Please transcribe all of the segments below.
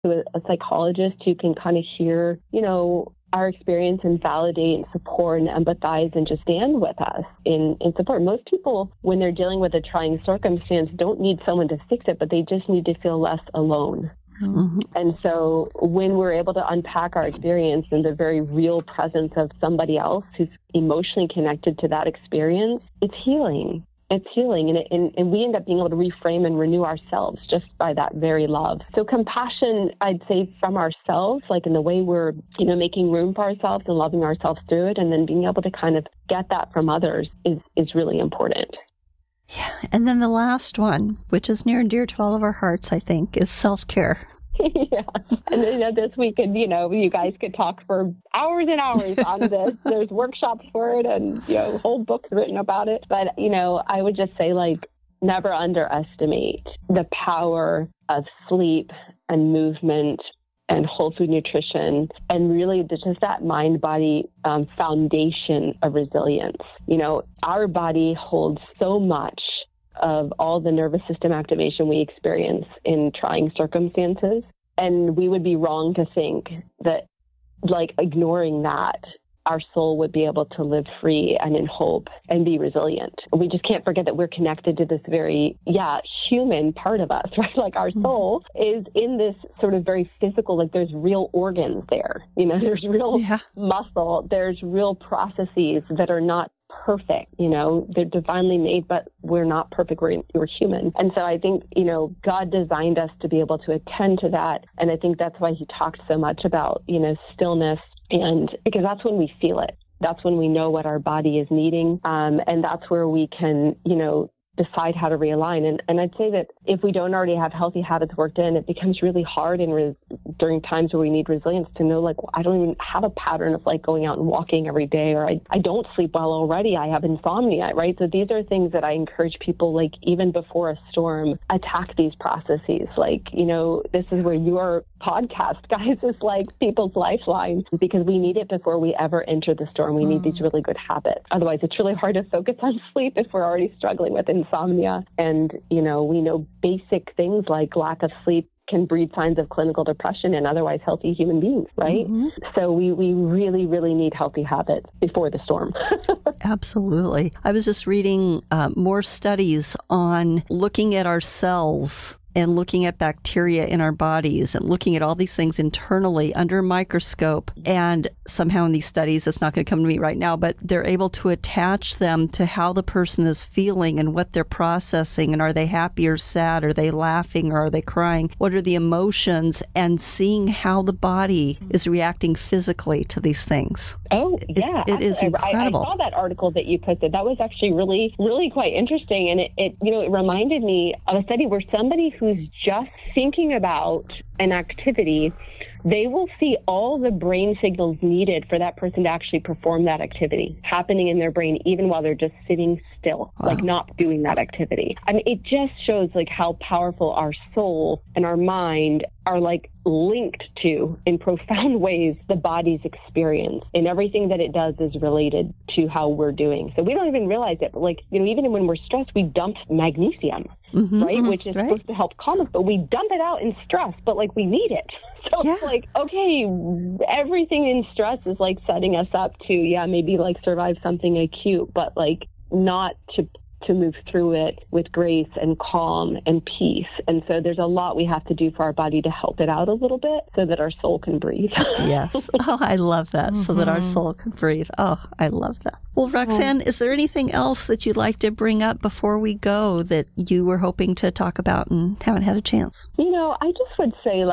to a psychologist who can kind of hear, our experience and validate and support and empathize and just stand with us in support. Most people, when they're dealing with a trying circumstance, don't need someone to fix it, but they just need to feel less alone. Mm-hmm. And so when we're able to unpack our experience in the very real presence of somebody else who's emotionally connected to that experience, it's healing. It's healing, and we end up being able to reframe and renew ourselves just by that very love. So compassion, I'd say, from ourselves, like in the way we're, making room for ourselves and loving ourselves through it, and then being able to kind of get that from others is really important. Yeah, and then the last one, which is near and dear to all of our hearts, I think, is self-care. Yeah. And then, this weekend, you guys could talk for hours and hours on this. There's workshops for it and, whole books written about it. But, I would just say, never underestimate the power of sleep and movement and whole food nutrition, and really just that mind-body foundation of resilience. Our body holds so much of all the nervous system activation we experience in trying circumstances. And we would be wrong to think that, ignoring that, our soul would be able to live free and in hope and be resilient. We just can't forget that we're connected to this very, human part of us, right? Our soul is in this sort of very physical, there's real organs there. There's real muscle, there's real processes that are not perfect. They're divinely made, but we're not perfect. We're human. And so I think, God designed us to be able to attend to that. And I think that's why he talked so much about, stillness, and because that's when we feel it. That's when we know what our body is needing. And that's where we can, decide how to realign. And I'd say that if we don't already have healthy habits worked in, it becomes really hard during times where we need resilience to know, I don't even have a pattern of going out and walking every day, or I don't sleep well already. I have insomnia, right? So these are things that I encourage people, even before a storm, attack these processes. This is where your podcast, guys, is people's lifeline, because we need it before we ever enter the storm. We need these really good habits. Otherwise, it's really hard to focus on sleep if we're already struggling with insomnia. And, we know basic things like lack of sleep can breed signs of clinical depression in otherwise healthy human beings, right? Mm-hmm. So we really, really need healthy habits before the storm. Absolutely. I was just reading more studies on looking at our cells and looking at bacteria in our bodies and looking at all these things internally under a microscope. And somehow in these studies, it's not going to come to me right now, but they're able to attach them to how the person is feeling and what they're processing. And are they happy or sad? Are they laughing or are they crying? What are the emotions? And seeing how the body is reacting physically to these things. Oh, yeah. It is incredible. I saw that article that you posted. That was actually really, really quite interesting. And it reminded me of a study where somebody who's just thinking about an activity, they will see all the brain signals needed for that person to actually perform that activity happening in their brain, even while they're just sitting still, not doing that activity. I mean, it just shows how powerful our soul and our mind are linked to, in profound ways, the body's experience, and everything that it does is related to how we're doing. So we don't even realize it, but even when we're stressed, we dump magnesium, right? Which is supposed to help calm us, but we dump it out in stress, but we need it. So it's okay, everything in stress is setting us up to, maybe survive something acute, but not to move through it with grace and calm and peace. And so there's a lot we have to do for our body to help it out a little bit so that our soul can breathe. Yes. Oh, I love that. So that our soul can breathe. Oh, I love that. Well, Roxanne, is there anything else that you'd like to bring up before we go that you were hoping to talk about and haven't had a chance? I just would say,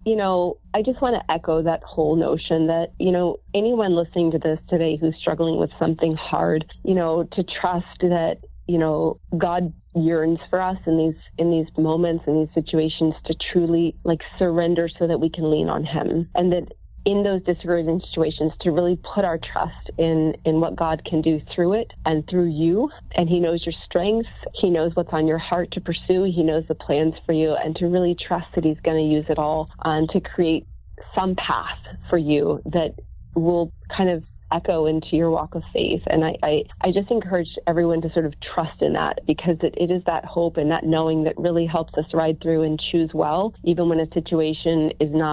I just want to echo that whole notion that, anyone listening to this today who's struggling with something hard, to trust that, God yearns for us in these moments, in these situations, to truly surrender so that we can lean on him. And that in those discouraging situations, to really put our trust in what God can do through it and through you. And he knows your strengths. He knows what's on your heart to pursue. He knows the plans for you, and to really trust that he's going to use it all to create some path for you that will kind of echo into your walk of faith. And I just encourage everyone to sort of trust in that, because it is that hope and that knowing that really helps us ride through and choose well, even when a situation is not